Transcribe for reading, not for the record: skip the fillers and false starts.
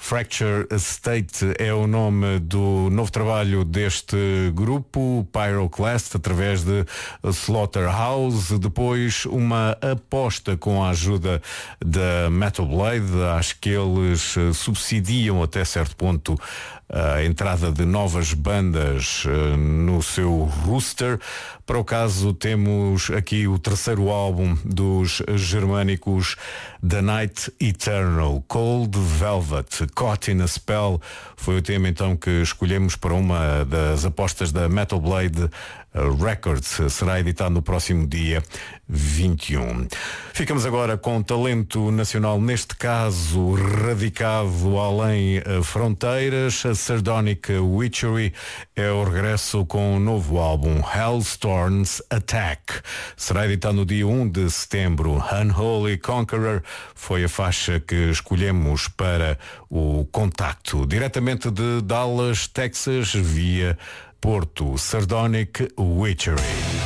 Fracture State é o nome do novo trabalho deste grupo, Pyroclast, através de Slaughterhouse. Depois uma aposta com a ajuda da Metal Blade. Acho que eles subsidiam até certo ponto a entrada de novas bandas no seu roster. Para o caso, temos aqui o terceiro álbum dos germânicos, The Night Eternal. Cold Velvet, Caught in a Spell, foi o tema então que escolhemos para uma das apostas da Metal Blade Records. Será editado no próximo dia 21. Ficamos agora com talento nacional, neste caso radicado além fronteiras. A Sardonic Witchery é o regresso com um novo álbum, Hellstorm's Attack. Será editado no dia 1 de setembro. Unholy Conqueror foi a faixa que escolhemos para o contacto. Diretamente de Dallas, Texas, via Porto, Sardonic Witchery.